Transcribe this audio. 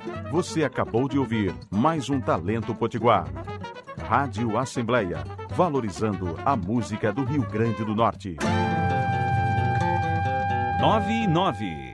Você acabou de ouvir mais um Talento Potiguar. Rádio Assembleia, valorizando a música do Rio Grande do Norte. 9 e 9.